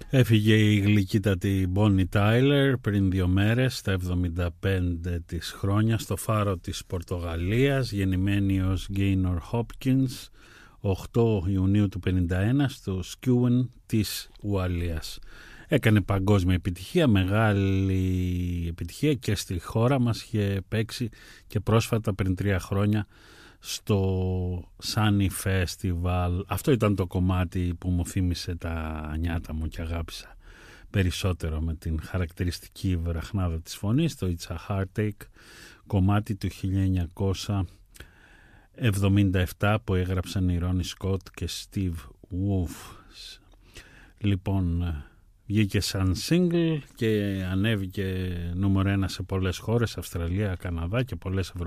Έφυγε η γλυκύτατη Bonnie Tyler πριν 2 μέρες, στα 75 της χρόνια, στο Φάρο της Πορτογαλίας, γεννημένη ως Gaynor Hopkins, 8 Ιουνίου του 1951, στο Skewen της Ουαλίας. Έκανε παγκόσμια επιτυχία, μεγάλη επιτυχία και στη χώρα μας, είχε παίξει και πρόσφατα πριν 3 χρόνια στο Sunny Festival. Αυτό ήταν το κομμάτι που μου θύμισε τα νιάτα μου και αγάπησα περισσότερο, με την χαρακτηριστική βραχνάδα της φωνής, το It's a Heartache, κομμάτι του 1977 που έγραψαν οι Ronnie Scott και Steve Wolf. Λοιπόν, βγήκε σαν single και ανέβηκε νούμερο 1 σε πολλές χώρες, Αυστραλία, Καναδά και πολλές